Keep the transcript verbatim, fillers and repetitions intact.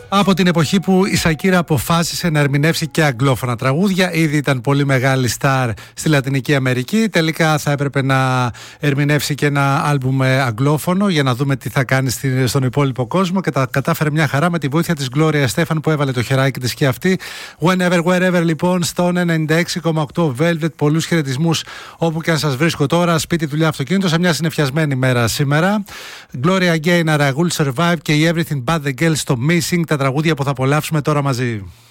Από την εποχή που η Σακύρα αποφάσισε να ερμηνεύσει και αγγλόφωνα τραγούδια, ήδη ήταν πολύ μεγάλη στάρ στη Λατινική Αμερική. Τελικά θα έπρεπε να ερμηνεύσει και ένα άλμπουμ αγγλόφωνο για να δούμε τι θα κάνει στον υπόλοιπο κόσμο, και τα κατάφερε μια χαρά με τη βοήθεια της Gloria Estefan που έβαλε το χεράκι της και αυτή. Whenever, wherever λοιπόν, στον ενενήντα έξι κόμμα οκτώ Velvet. Πολλούς χαιρετισμούς όπου και αν σας βρίσκω τώρα, σπίτι, δουλειά, αυτοκίνητο, σε μια συννεφιασμένη μέρα σήμερα. Gloria Gaynor, I Will Survive, και η Everything But The Girl στο Missing, τα τραγούδια που θα απολαύσουμε τώρα μαζί.